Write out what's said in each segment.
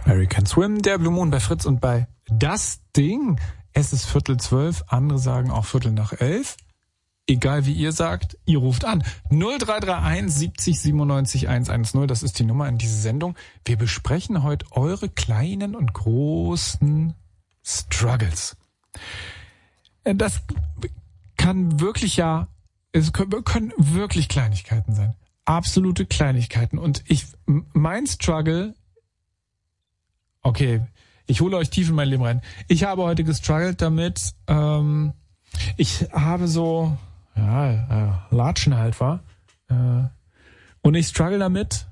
Mary Can Swim, der Blue Moon bei Fritz und bei Das Ding. Es ist 11:45, andere sagen auch 11:45. Egal wie ihr sagt, ihr ruft an. 0331 70 97 110, das ist die Nummer in diese Sendung. Wir besprechen heute eure kleinen und großen Struggles. Das kann wirklich es können wirklich Kleinigkeiten sein. Absolute Kleinigkeiten. Und mein Struggle, okay, ich hole euch tief in mein Leben rein. Ich habe heute gestruggelt damit, ich habe so, Latschen halt war. Und ich struggle damit.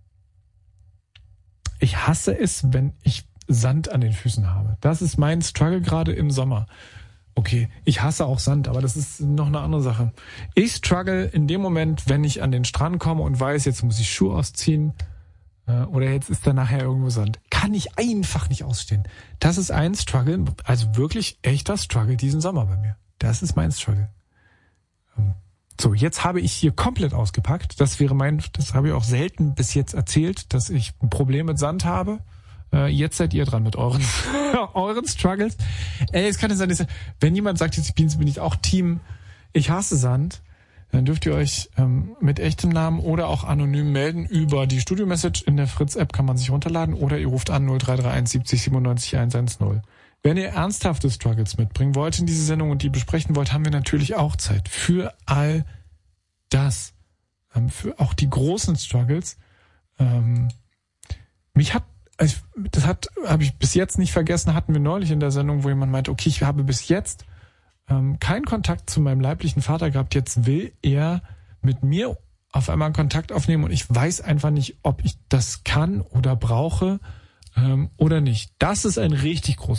Ich hasse es, wenn ich Sand an den Füßen habe. Das ist mein Struggle gerade im Sommer. Okay, ich hasse auch Sand, aber das ist noch eine andere Sache. Ich struggle in dem Moment, wenn ich an den Strand komme und weiß, jetzt muss ich Schuhe ausziehen oder jetzt ist da nachher irgendwo Sand. Kann ich einfach nicht ausstehen. Das ist ein Struggle, also wirklich echter Struggle diesen Sommer bei mir. Das ist mein Struggle. So, jetzt habe ich hier komplett ausgepackt. Das habe ich auch selten bis jetzt erzählt, dass ich ein Problem mit Sand habe. Jetzt seid ihr dran mit euren Struggles. Es kann sein, wenn jemand sagt, jetzt bin ich auch Team, ich hasse Sand, dann dürft ihr euch mit echtem Namen oder auch anonym melden über die Studio-Message. In der Fritz-App kann man sich runterladen oder ihr ruft an 0331 70 97 110. Wenn ihr ernsthafte Struggles mitbringen wollt in diese Sendung und die besprechen wollt, haben wir natürlich auch Zeit für all das. Für auch die großen Struggles. Habe ich bis jetzt nicht vergessen, hatten wir neulich in der Sendung, wo jemand meinte, okay, ich habe bis jetzt keinen Kontakt zu meinem leiblichen Vater gehabt, jetzt will er mit mir auf einmal Kontakt aufnehmen und ich weiß einfach nicht, ob ich das kann oder brauche oder nicht. Das ist ein richtig großes